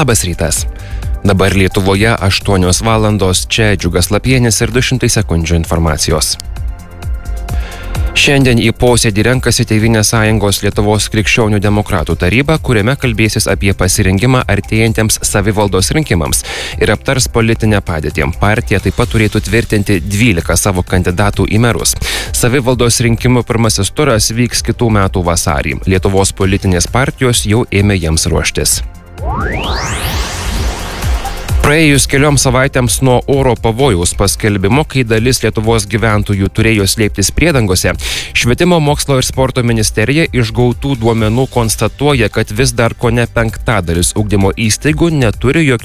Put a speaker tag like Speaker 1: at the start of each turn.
Speaker 1: Labas rytas. Dabar Lietuvoje 8 valandos, čia Džiugas Lapienis ir 200 sekundžių informacijos. Šiandien į posėdį renkasi Tėvynės sąjungos Lietuvos krikščionių demokratų taryba, kuriame kalbėsis apie pasirengimą artėjantiems savivaldos rinkimams ir aptars politinę padėtį. Partija taip pat turėtų tvirtinti 12 savo kandidatų į merus. Savivaldos rinkimų pirmasis turas vyks kitų metų vasarį. Lietuvos politinės partijos jau ėmė jiems ruoštis. Praėjus kelioms savaitėms nuo oro pavojaus paskelbimo, kai dalis Lietuvos gyventojų turėjo slėptis priedangose, Švietimo, mokslo ir sporto ministerija iš gautų duomenų konstatuoja, kad vis dar kone 1/5 ugdymo įstaigų neturi jokios